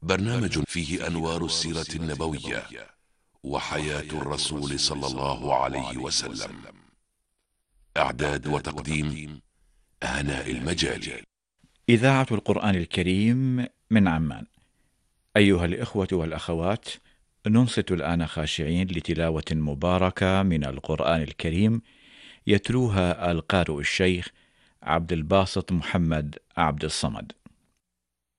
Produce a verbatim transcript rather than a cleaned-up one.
برنامج فيه أنوار السيرة النبوية وحياة الرسول صلى الله عليه وسلم. إعداد وتقديم هناء المجالي. إذاعة القرآن الكريم من عمان. أيها الإخوة والأخوات، ننصت الآن خاشعين لتلاوة مباركة من القرآن الكريم يتلوها القارئ الشيخ عبد الباسط محمد عبد الصمد.